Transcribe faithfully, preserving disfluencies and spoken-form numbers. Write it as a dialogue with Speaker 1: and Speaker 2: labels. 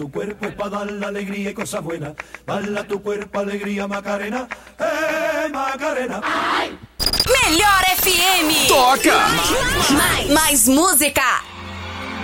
Speaker 1: Tu cuerpo es para dar la alegría y cosas buenas. Dale a tu cuerpo alegría, Macarena. ¡Eh, Macarena!
Speaker 2: Melhor F M.
Speaker 3: Toca!
Speaker 2: Mais, mais música.